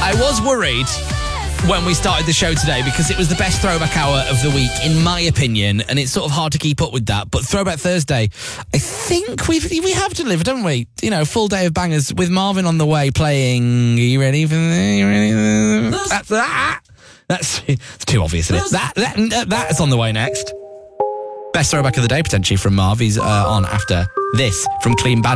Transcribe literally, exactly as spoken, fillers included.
I was worried when we started the show today because it was the best throwback hour of the week, in my opinion, and it's sort of hard to keep up with that. But Throwback Thursday, I think we've we have delivered, haven't we? You know, full day of bangers with Marvin on the way playing. Are you ready for the, you ready for the, that's that? That's it's too obvious, isn't it? That that that's on the way next. Best throwback of the day potentially from Marv. He's uh, on after this from Clean Bandit.